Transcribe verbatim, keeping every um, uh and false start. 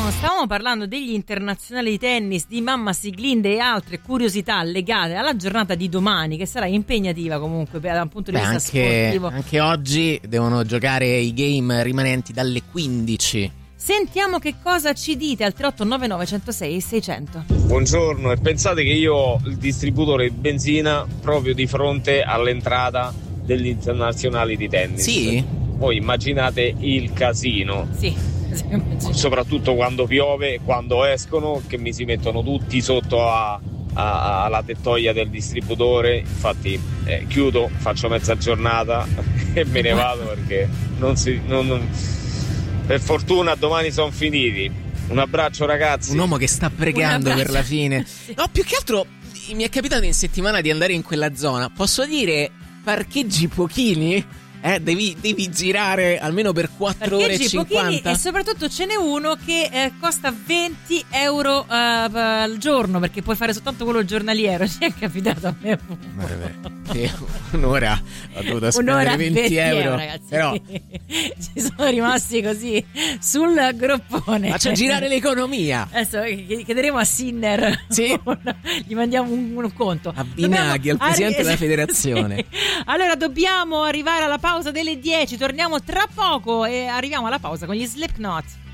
Buongiorno, stavamo parlando degli internazionali di tennis, di Mamma Siglinde e altre curiosità legate alla giornata di domani, che sarà impegnativa comunque da un punto di Beh, vista anche, sportivo. Anche oggi devono giocare i game rimanenti dalle quindici. Sentiamo che cosa ci dite al tre otto nove nove uno zero sei seicento. Buongiorno, e pensate che io ho il distributore di benzina proprio di fronte all'entrata degli internazionali di tennis. Sì? Voi immaginate il casino. Sì. Soprattutto quando piove, quando escono, che mi si mettono tutti sotto a, a, alla tettoia del distributore. Infatti eh, chiudo, faccio mezza giornata e me ne vado perché non si, non, non... per fortuna domani sono finiti. Un abbraccio ragazzi. Un uomo che sta pregando per la fine. No, più che altro mi è capitato in settimana di andare in quella zona. Posso dire parcheggi pochini? Eh, devi, devi girare almeno per quattro ore e cinquanta. E soprattutto ce n'è uno che eh, costa venti euro uh, al giorno, perché puoi fare soltanto quello giornaliero. Ci è capitato a me. Sì, un'ora ho dovuto spendere venti euro, ragazzi. Però ci sono rimasti così sul groppone. Faccia girare l'economia. Adesso chiederemo a Sinner. Sì. Gli mandiamo un, un conto a Binaghi, al presidente arri- della federazione. Sì. Allora dobbiamo arrivare alla pausa delle dieci. Torniamo tra poco e arriviamo alla pausa con gli Slipknot.